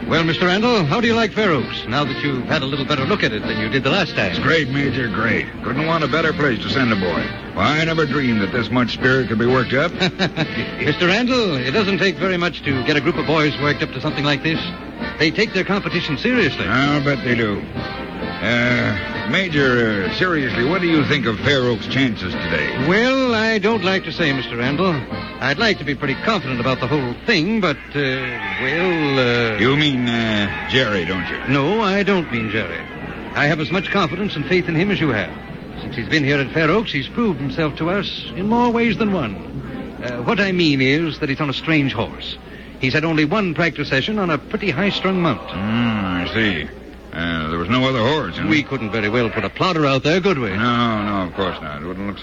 Well, Mr. Randall, how do you like Fair Oaks, now that you've had a little better look at it than you did the last time? It's great, Major, great. Couldn't want a better place to send a boy. Why, I never dreamed that this much spirit could be worked up. Mr. Randall, it doesn't take very much to get a group of boys worked up to something like this. They take their competition seriously. I'll bet they do. Major, seriously, what do you think of Fair Oaks' chances today? Well, I don't like to say, Mr. Randall. I'd like to be pretty confident about the whole thing, but, You mean, Jerry, don't you? No, I don't mean Jerry. I have as much confidence and faith in him as you have. Since he's been here at Fair Oaks, he's proved himself to us in more ways than one. What I mean is that he's on a strange horse. He's had only one practice session on a pretty high-strung mount. I see. There was no other horse, huh? We couldn't very well put a plotter out there, could we? No, of course not. It wouldn't look